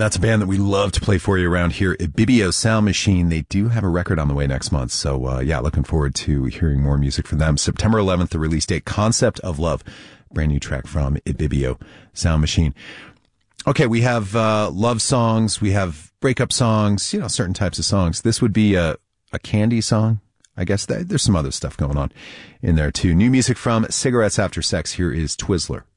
That's a band that we love to play for you around here at Ibibio Sound Machine. They do have a record on the way next month. So, looking forward to hearing more music from them. September 11th, the release date, Concept of Love. Brand new track from Ibibio Sound Machine. Okay, we have love songs. We have breakup songs, certain types of songs. This would be a Candy song. I guess there's some other stuff going on in there, too. New music from Cigarettes After Sex. Here is Twizzler.